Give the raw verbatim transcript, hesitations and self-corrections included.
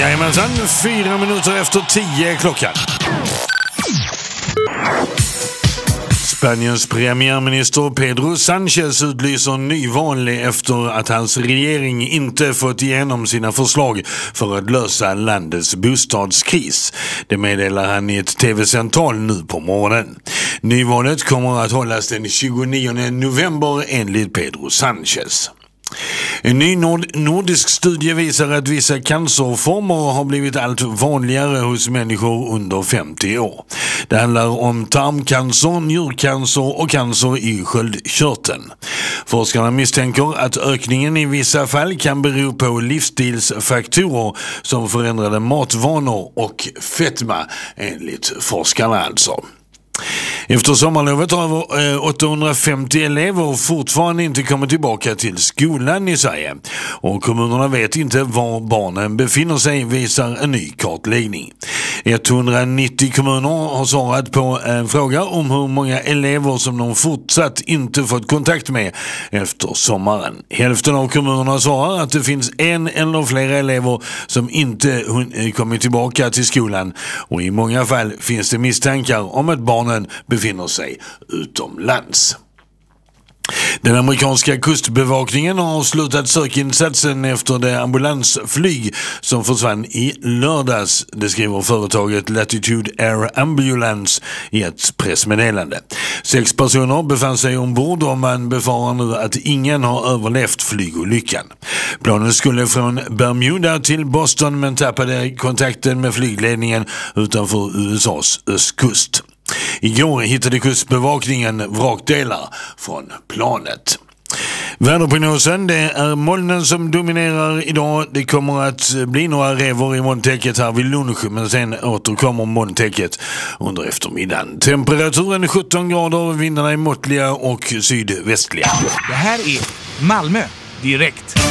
Jajamensan, fyra minuter efter tio klockan. Spaniens premiärminister Pedro Sánchez utlyser nyval efter att hans regering inte fått igenom sina förslag för att lösa landets bostadskris. Det meddelar han i ett tv-central nu på morgonen. Nyvalet kommer att hållas den tjugonionde november enligt Pedro Sánchez. En ny nord- nordisk studie visar att vissa cancerformer har blivit allt vanligare hos människor under femtio år. Det handlar om tarmcancer, njurcancer och cancer i sköldkörteln. Forskarna misstänker att ökningen i vissa fall kan bero på livsstilsfaktorer som förändrade matvanor och fetma, enligt forskarna alltså. Efter sommarlovet har över åttahundrafemtio elever fortfarande inte kommit tillbaka till skolan i Sverige. Och kommunerna vet inte var barnen befinner sig, visar en ny kartläggning. etthundranittio kommuner har svarat på en fråga om hur många elever som de fortsatt inte fått kontakt med efter sommaren. Hälften av kommunerna svarar att det finns en eller flera elever som inte kommit tillbaka till skolan. Och i många fall finns det misstankar om att barnen befinner sig utomlands. Den amerikanska kustbevakningen har avslutat sökinsatsen efter det ambulansflyg som försvann i lördags. Det skriver företaget Latitude Air Ambulance i ett pressmeddelande. Sex personer befann sig ombord och man befarar nu att ingen har överlevt flygolyckan. Planen skulle från Bermuda till Boston men tappade kontakten med flygledningen utanför U S A:s östkust. Igår hittade kustbevakningen vrakdelar från planet. Väderprognosen, det är molnen som dominerar idag. Det kommer att bli några revor i molntäcket här vid lunch, men sen återkommer molntäcket under eftermiddagen. Temperaturen är sjutton grader, vindarna är måttliga och sydvästliga. Det här är Malmö direkt.